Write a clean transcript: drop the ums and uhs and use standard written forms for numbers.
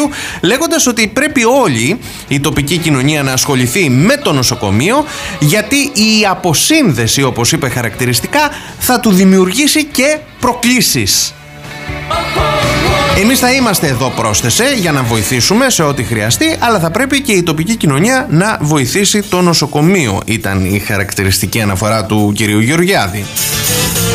νοσοκομείου, λέγοντας ότι πρέπει όλη η τοπική κοινωνία να ασχοληθεί με το νοσοκομείο, γιατί η αποσύνδεση, όπως είπε χαρακτηριστικά, θα του δημιουργήσει και προκλήσεις. Εμείς θα είμαστε εδώ, πρόσθεσε, για να βοηθήσουμε σε ό,τι χρειαστεί, αλλά θα πρέπει και η τοπική κοινωνία να βοηθήσει το νοσοκομείο, ήταν η χαρακτηριστική αναφορά του κυρίου Γεωργιάδη.